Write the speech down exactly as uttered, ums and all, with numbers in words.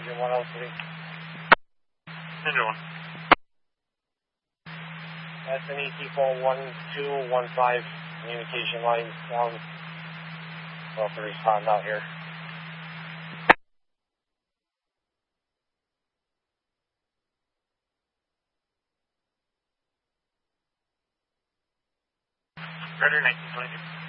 Engine one oh three. Engine one. That's an E T four one two one five communication line down. Well, to respond out here. Predator nineteen twenty-two.